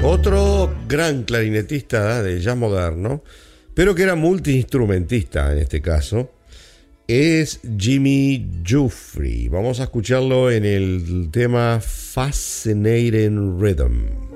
Otro gran clarinetista de jazz moderno, pero que era multiinstrumentista en este caso, es Jimmy Giuffre. Vamos a escucharlo en el tema Fascinating Rhythm.